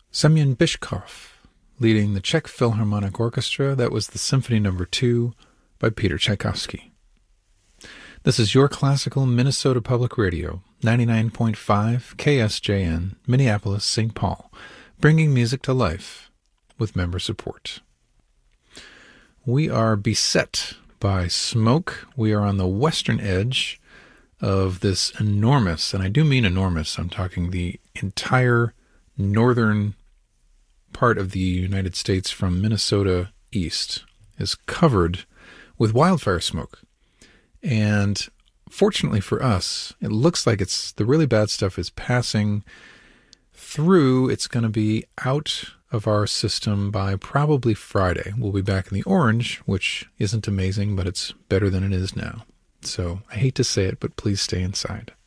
Semyon Bishkov, leading the Czech Philharmonic Orchestra. That was the Symphony No. 2 by Peter Tchaikovsky. This is Your Classical Minnesota Public Radio, 99.5 KSJN, Minneapolis, St. Paul, bringing music to life with member support. We are beset by smoke. We are on the western edge of this enormous, and I do mean enormous, I'm talking the entire northern part of the United States from Minnesota east is covered with wildfire smoke. And fortunately for us, it looks like the really bad stuff is passing through. It's going to be out of our system by probably Friday. We'll be back in the orange, which isn't amazing, but it's better than it is now. So I hate to say it, but please stay inside.